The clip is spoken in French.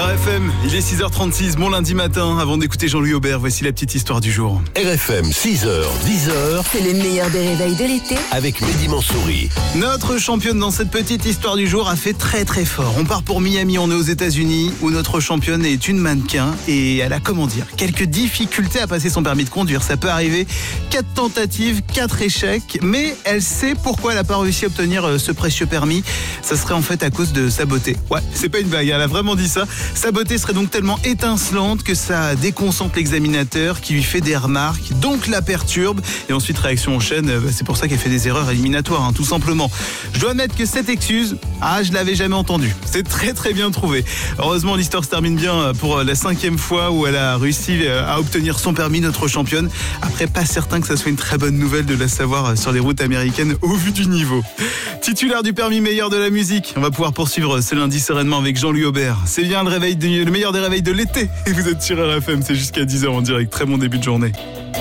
RFM, il est 6h36, bon lundi matin. Avant d'écouter Jean-Louis Aubert, voici la petite histoire du jour. RFM, 6h, 10h. C'est le meilleur des réveils de l'été. Avec Mehdi Mansouri. Notre championne dans cette petite histoire du jour a fait très très fort. On part pour Miami, on est aux États-Unis, où notre championne est une mannequin et elle a, quelques difficultés à passer son permis de conduire. Ça peut arriver, 4 tentatives, 4 échecs, mais elle sait pourquoi elle n'a pas réussi à obtenir ce précieux permis. Ça serait en fait à cause de sa beauté. Ouais, c'est pas une blague, elle a vraiment dit ça. Sa beauté serait donc tellement étincelante que ça déconcentre l'examinateur qui lui fait des remarques, donc la perturbe. Et ensuite, réaction en chaîne, c'est pour ça qu'elle fait des erreurs éliminatoires, tout simplement. Je dois admettre que cette excuse, je l'avais jamais entendue. C'est très très bien trouvé. Heureusement, l'histoire se termine bien pour la 5e fois où elle a réussi à obtenir son permis, notre championne. Après, pas certain que ça soit une très bonne nouvelle de la savoir sur les routes américaines au vu du niveau. Titulaire du permis meilleur de la musique, on va pouvoir poursuivre ce lundi sereinement avec Jean-Louis Aubert. C'est bien le meilleur des réveils de l'été. Et vous êtes sur RFM, c'est jusqu'à 10h en direct. Très bon début de journée.